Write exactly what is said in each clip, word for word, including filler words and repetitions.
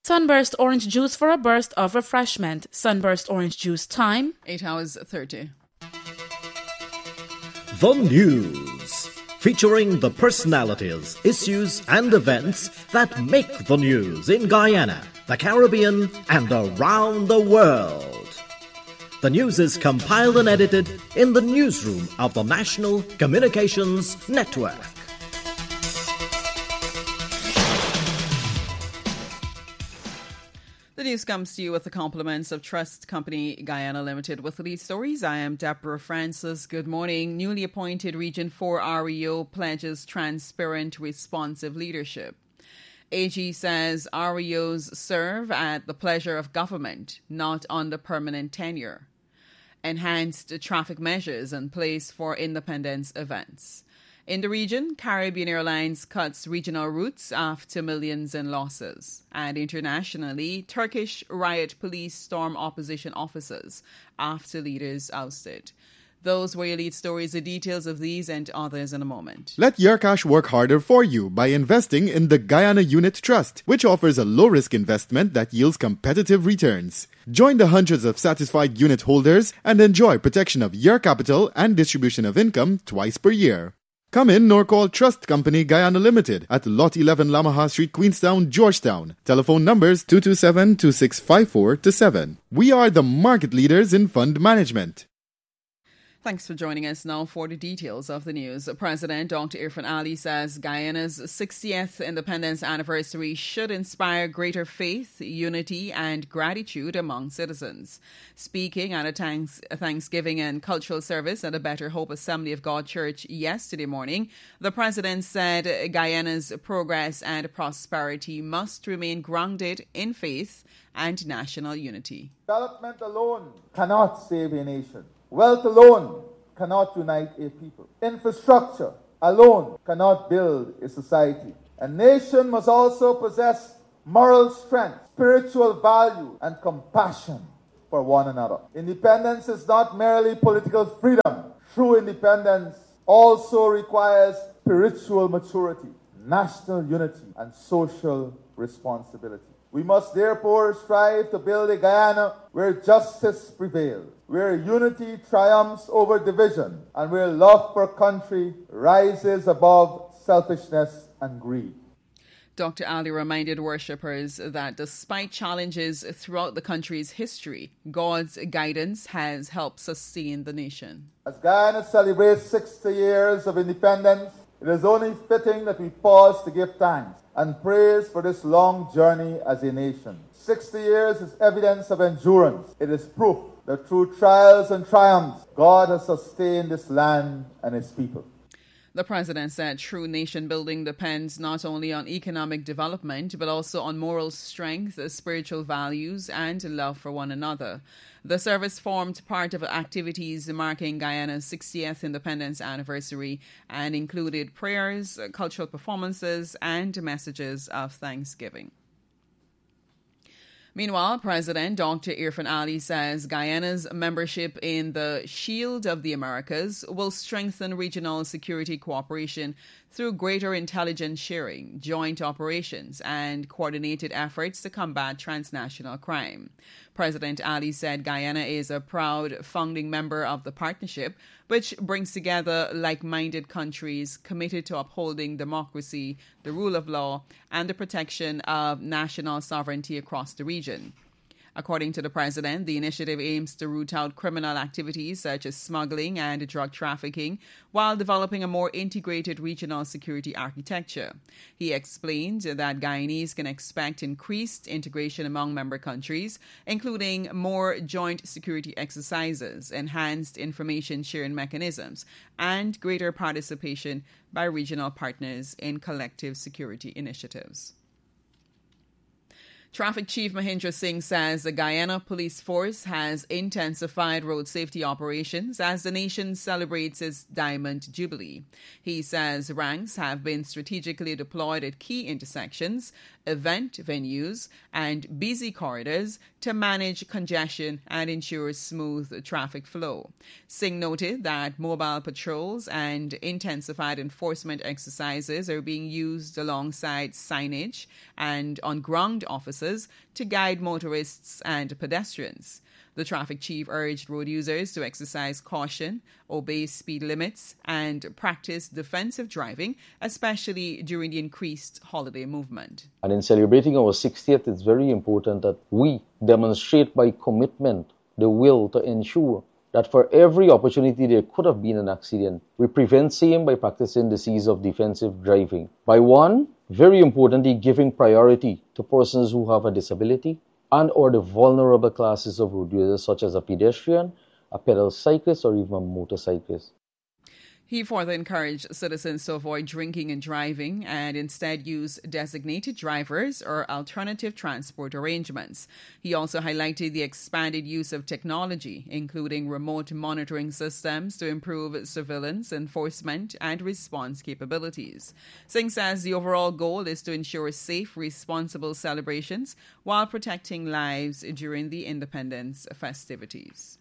Sunburst orange juice for a burst of refreshment. Sunburst orange juice time, eight hours thirty. The News, featuring the personalities, issues and events that make the news in Guyana, the Caribbean and around the world. The news is compiled and edited in the newsroom of the National Communications Network. The news comes to you with the compliments of Trust Company Guyana Limited. With the lead stories, I am Deborah Francis. Good morning. Newly appointed Region four R E O pledges transparent, responsive leadership. A G says R E Os serve at the pleasure of government, not under permanent tenure. Enhanced traffic measures in place for Independence events. In the region, Caribbean Airlines cuts regional routes after millions in losses. And internationally, Turkish riot police storm opposition officers after leaders ousted. Those were your lead stories. The details of these and others in a moment. Let Yercash work harder for you by investing in the Guyana Unit Trust, which offers a low-risk investment that yields competitive returns. Join the hundreds of satisfied unit holders and enjoy protection of your capital and distribution of income twice per year. Come in or call Trust Company Guyana Limited at Lot eleven Lamaha Street, Queenstown, Georgetown. Telephone numbers two two seven, two six five four to seven. We are the market leaders in fund management. Thanks for joining us now for the details of the news. President Doctor Irfaan Ali says Guyana's sixtieth independence anniversary should inspire greater faith, unity and gratitude among citizens. Speaking at a, thanks- a Thanksgiving and cultural service at the Better Hope Assembly of God Church yesterday morning, the president said Guyana's progress and prosperity must remain grounded in faith and national unity. Development alone cannot save a nation. Wealth alone cannot unite a people. Infrastructure alone cannot build a society. A nation must also possess moral strength, spiritual value, and compassion for one another. Independence is not merely political freedom. True independence also requires spiritual maturity, national unity, and social responsibility. We must therefore strive to build a Guyana where justice prevails, where unity triumphs over division, and where love for country rises above selfishness and greed. Doctor Ali reminded worshippers that despite challenges throughout the country's history, God's guidance has helped sustain the nation. As Guyana celebrates sixty years of independence, it is only fitting that we pause to give thanks and praise for this long journey as a nation. sixty years is evidence of endurance. It is proof that through trials and triumphs, God has sustained this land and its people. The president said true nation building depends not only on economic development, but also on moral strength, spiritual values, and love for one another. The service formed part of activities marking Guyana's sixtieth independence anniversary and included prayers, cultural performances, and messages of thanksgiving. Meanwhile, President Doctor Irfaan Ali says Guyana's membership in the Shield of the Americas will strengthen regional security cooperation through greater intelligence sharing, joint operations, and coordinated efforts to combat transnational crime. President Ali said Guyana is a proud founding member of the partnership, which brings together like-minded countries committed to upholding democracy, the rule of law, and the protection of national sovereignty across the region. According to the president, the initiative aims to root out criminal activities such as smuggling and drug trafficking while developing a more integrated regional security architecture. He explained that Guyanese can expect increased integration among member countries, including more joint security exercises, enhanced information sharing mechanisms, and greater participation by regional partners in collective security initiatives. Traffic Chief Mahindra Singh says the Guyana Police Force has intensified road safety operations as the nation celebrates its Diamond Jubilee. He says ranks have been strategically deployed at key intersections, event venues, and busy corridors to manage congestion and ensure smooth traffic flow. Singh noted that mobile patrols and intensified enforcement exercises are being used alongside signage and on-ground officers officers to guide motorists and pedestrians. The traffic chief urged road users to exercise caution, obey speed limits, and practice defensive driving, especially during the increased holiday movement. And in celebrating our sixtieth, it's very important that we demonstrate by commitment the will to ensure that for every opportunity there could have been an accident, we prevent same by practicing the C's of defensive driving. By one, very importantly, giving priority to persons who have a disability and or the vulnerable classes of road users such as a pedestrian, a pedal cyclist, or even a motorcyclist. He further encouraged citizens to avoid drinking and driving and instead use designated drivers or alternative transport arrangements. He also highlighted the expanded use of technology, including remote monitoring systems to improve surveillance, enforcement, and response capabilities. Singh says the overall goal is to ensure safe, responsible celebrations while protecting lives during the independence festivities.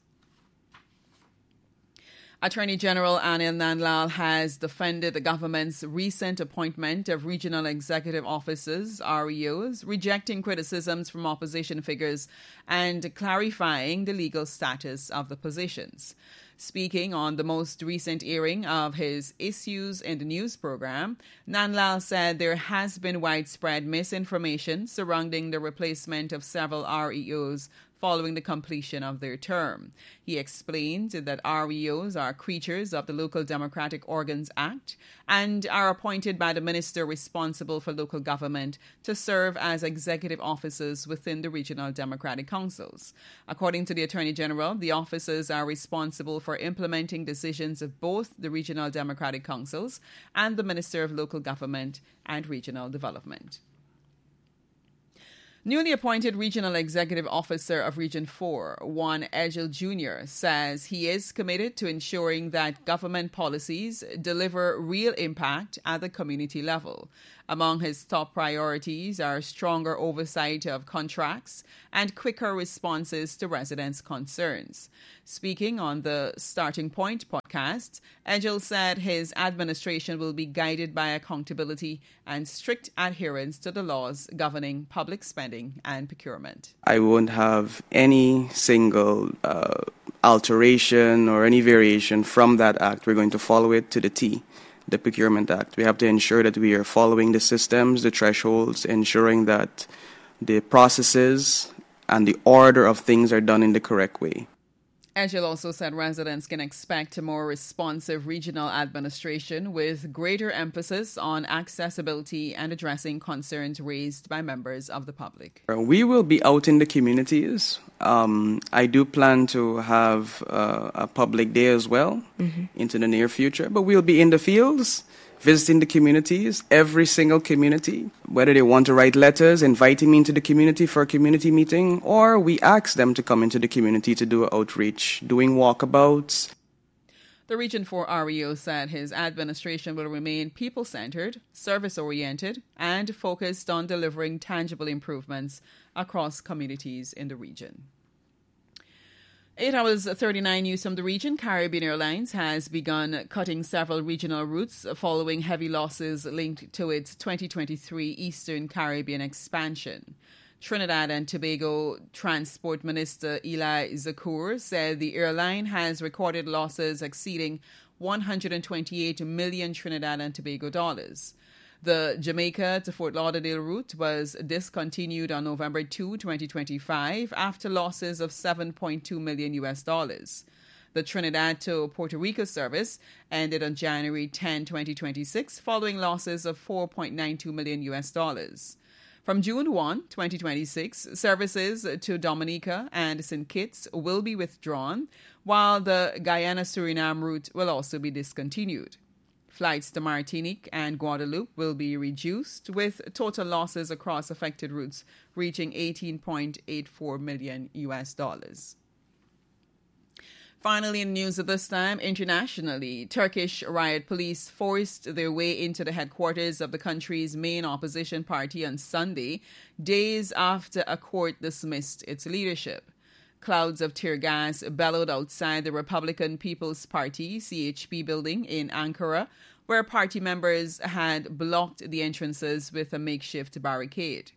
Attorney General Anil Nandlall has defended the government's recent appointment of regional executive officers, R E Os, rejecting criticisms from opposition figures and clarifying the legal status of the positions. Speaking on the most recent airing of his Issues in the News program, Nandlall said there has been widespread misinformation surrounding the replacement of several R E Os following the completion of their term. He explained that R E Os are creatures of the Local Democratic Organs Act and are appointed by the minister responsible for local government to serve as executive officers within the regional democratic councils. According to the Attorney General, the officers are responsible for implementing decisions of both the regional democratic councils and the Minister of Local Government and Regional Development. Newly appointed Regional Executive Officer of Region four, Juan Egil Junior, says he is committed to ensuring that government policies deliver real impact at the community level. Among his top priorities are stronger oversight of contracts and quicker responses to residents' concerns. Speaking on the Starting Point podcast, Egil said his administration will be guided by accountability and strict adherence to the laws governing public spending and procurement. I won't have any single uh, alteration or any variation from that act. We're going to follow it to the T. The Procurement Act. We have to ensure that we are following the systems, the thresholds, ensuring that the processes and the order of things are done in the correct way. Egil also said residents can expect a more responsive regional administration with greater emphasis on accessibility and addressing concerns raised by members of the public. We will be out in the communities. Um, I do plan to have uh, a public day as well mm-hmm. into the near future, but we'll be in the fields, visiting the communities, every single community, whether they want to write letters, inviting me into the community for a community meeting, or we ask them to come into the community to do outreach, doing walkabouts. The Region four R E O said his administration will remain people-centered, service-oriented, and focused on delivering tangible improvements across communities in the region. eight hours thirty-nine news from the region. Caribbean Airlines has begun cutting several regional routes following heavy losses linked to its twenty twenty-three Eastern Caribbean expansion. Trinidad and Tobago Transport Minister Eli Zakur said the airline has recorded losses exceeding one hundred twenty-eight million Trinidad and Tobago dollars. The Jamaica to Fort Lauderdale route was discontinued on November second, twenty twenty-five after losses of seven point two million U S dollars. The Trinidad to Puerto Rico service ended on January tenth, twenty twenty-six following losses of four point nine two million U S dollars. From June first, twenty twenty-six, services to Dominica and Saint Kitts will be withdrawn, while the Guyana-Suriname route will also be discontinued. Flights to Martinique and Guadeloupe will be reduced, with total losses across affected routes reaching eighteen point eight four million U S dollars. Finally, in news of this time, internationally, Turkish riot police forced their way into the headquarters of the country's main opposition party on Sunday, days after a court dismissed its leadership. Clouds of tear gas bellowed outside the Republican People's Party C H P building in Ankara, where party members had blocked the entrances with a makeshift barricade.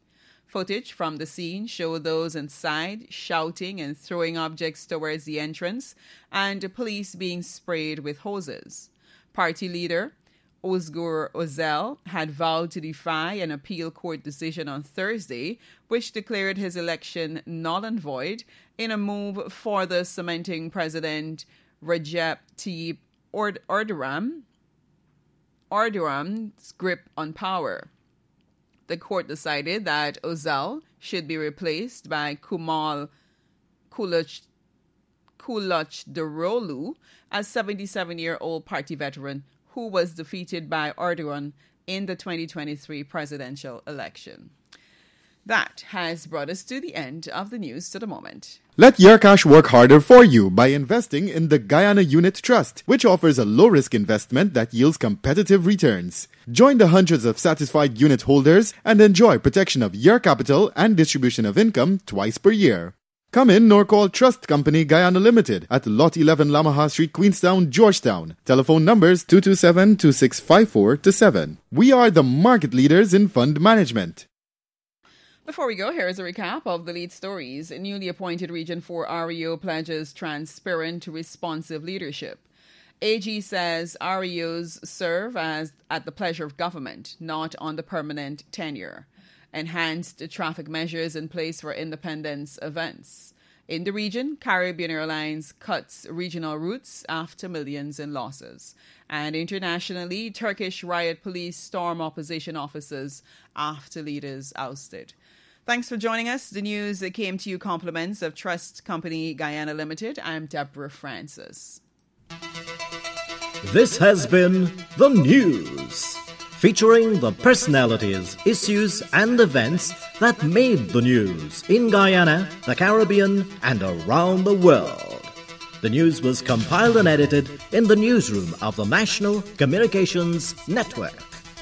Footage from the scene showed those inside shouting and throwing objects towards the entrance and police being sprayed with hoses. Party leader Ozgur Özel had vowed to defy an appeal court decision on Thursday, which declared his election null and void in a move further cementing President Recep Tayyip Erdogan, Erdogan's grip on power. The court decided that Özel should be replaced by Kemal Kılıç, Kılıçdaroğlu, a seventy-seven-year-old party veteran who was defeated by Erdogan in the twenty twenty-three presidential election. That has brought us to the end of the news to the moment. Let your cash work harder for you by investing in the Guyana Unit Trust, which offers a low-risk investment that yields competitive returns. Join the hundreds of satisfied unit holders and enjoy protection of your capital and distribution of income twice per year. Come in or call Trust Company Guyana Limited at Lot eleven Lamaha Street, Queenstown, Georgetown. Telephone numbers two two seven, two six five four to seven. We are the market leaders in fund management. Before we go, here is a recap of the lead stories. Newly appointed Region four R E O pledges transparent, responsive leadership. A G says R E Os serve as at the pleasure of government, not on the permanent tenure. Enhanced traffic measures in place for Independence events. In the region, Caribbean Airlines cuts regional routes after millions in losses. And internationally, Turkish riot police storm opposition officers after leaders ousted. Thanks for joining us. The news that came to you compliments of Trust Company Guyana Limited. I'm Deborah Francis. This has been The News, featuring the personalities, issues and events that made the news in Guyana, the Caribbean and around the world. The news was compiled and edited in the newsroom of the National Communications Network.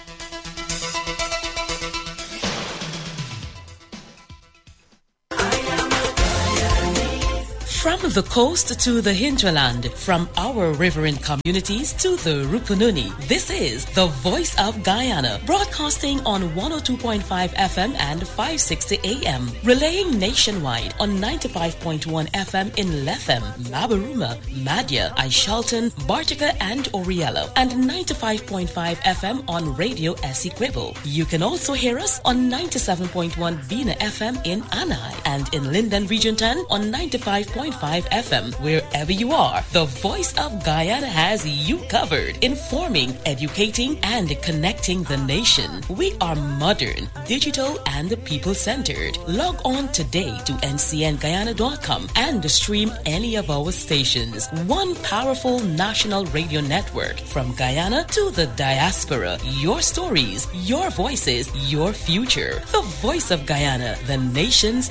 From the coast to the hinterland, from our riverine communities to the Rupununi, this is the Voice of Guyana, broadcasting on one oh two point five F M and five sixty A M, relaying nationwide on ninety-five point one F M in Lethem, Mabaruma, Madya, Aishalton, Bartica and Oriello, and ninety-five point five F M on Radio Essequibo. You can also hear us on ninety-seven point one Bina F M in Anai and in Linden Region ten on ninety-five point five F M. Wherever you are, the Voice of Guyana has you covered, informing, educating, and connecting the nation. We are modern, digital, and people-centered. Log on today to N C N Guyana dot com and stream any of our stations. One powerful national radio network from Guyana to the diaspora. Your stories, your voices, your future. The Voice of Guyana, the nation's